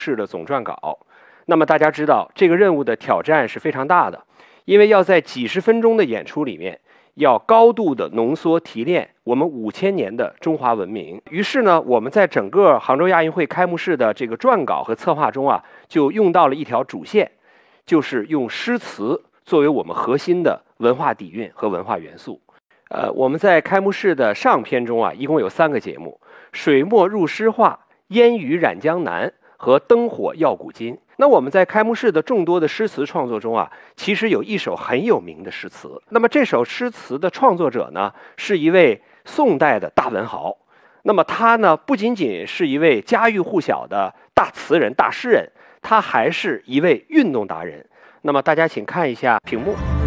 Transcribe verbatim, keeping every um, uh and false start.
式的总撰稿。那么大家知道，这个任务的挑战是非常大的，因为要在几十分钟的演出里面，要高度的浓缩提炼我们五千年的中华文明。于是呢，我们在整个杭州亚运会开幕式的这个撰稿和策划中啊，就用到了一条主线，就是用诗词作为我们核心的文化底蕴和文化元素。呃，我们在开幕式的上篇中啊，一共有三个节目：水墨入诗画、烟雨染江南和灯火耀古今。那我们在开幕式的众多的诗词创作中啊，其实有一首很有名的诗词。那么这首诗词的创作者呢，是一位宋代的大文豪。那么他呢，不仅仅是一位家喻户晓的大词人、大诗人，他还是一位运动达人。那么大家请看一下屏幕。